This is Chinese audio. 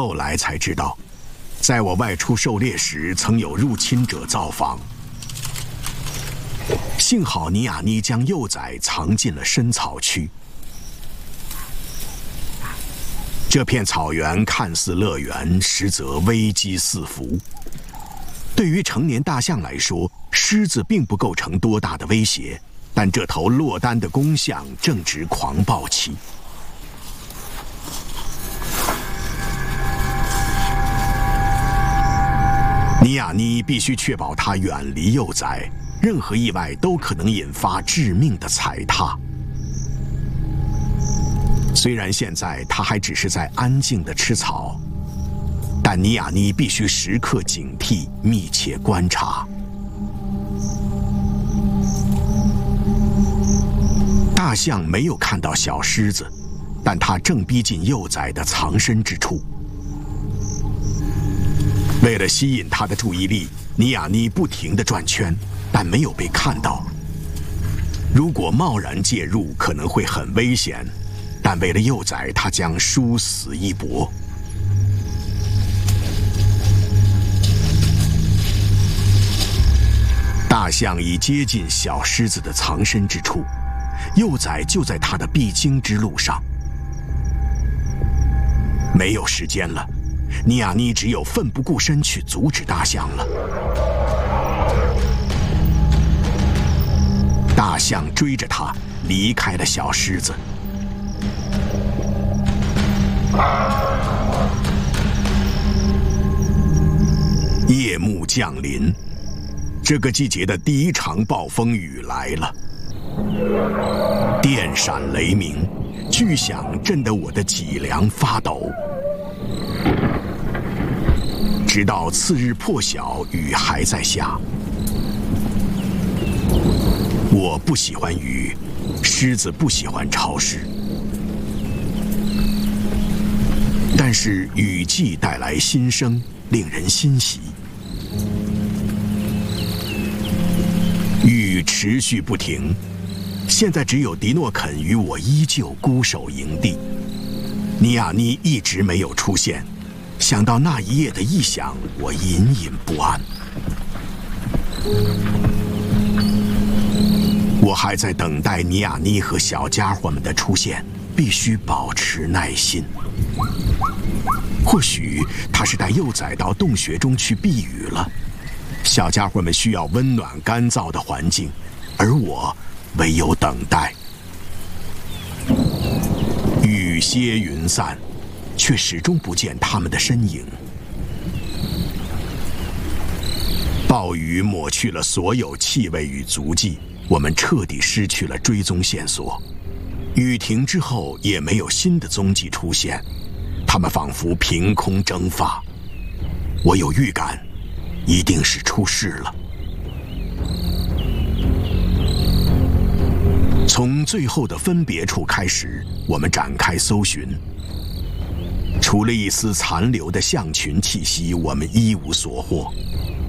后来才知道，在我外出狩猎时，曾有入侵者造访。幸好尼亚妮将幼崽藏进了深草区。这片草原看似乐园，实则危机四伏。对于成年大象来说，狮子并不构成多大的威胁，但这头落单的公象正值狂暴期。尼亚妮必须确保它远离幼崽，任何意外都可能引发致命的踩踏。虽然现在它还只是在安静地吃草，但尼亚妮必须时刻警惕，密切观察。大象没有看到小狮子，但它正逼近幼崽的藏身之处。为了吸引它的注意力，尼亚妮不停地转圈，但没有被看到。如果贸然介入，可能会很危险，但为了幼崽，他将殊死一搏。大象已接近小狮子的藏身之处，幼崽就在它的必经之路上。没有时间了，尼亚妮只有奋不顾身去阻止大象了。大象追着它，离开了小狮子。夜幕降临，这个季节的第一场暴风雨来了。电闪雷鸣，巨响震得我的脊梁发抖。直到次日破晓，雨还在下。我不喜欢雨，狮子不喜欢潮湿。但是雨季带来新生，令人欣喜。雨持续不停，现在只有迪诺肯与我依旧孤守营地。尼亚妮一直没有出现，想到那一夜的异响，我隐隐不安。我还在等待尼亚妮和小家伙们的出现，必须保持耐心。或许他是带幼崽到洞穴中去避雨了。小家伙们需要温暖干燥的环境，而我唯有等待。雨歇云散，却始终不见他们的身影。暴雨抹去了所有气味与足迹，我们彻底失去了追踪线索。雨停之后，也没有新的踪迹出现，他们仿佛凭空蒸发。我有预感，一定是出事了。从最后的分别处开始，我们展开搜寻。除了一丝残留的象群气息，我们一无所获。